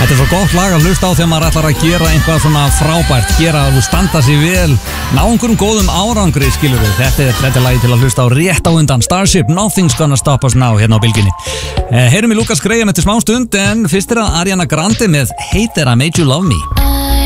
Þetta er svo gott lag að hlusta á þegar maður ætlar að gera einhvað svona frábært, gera að þú standa sig vel, ná einhverjum góðum árangri, skilur við. Þetta er lagi til að hlusta á rétt á undan. Starship, Nothing's Gonna Stop Us Now, hérna á bylginni. Heyrum í Lucas Graham eftir smá stund, en fyrst er að Ariana Grande með Hate That I Made You Love Me.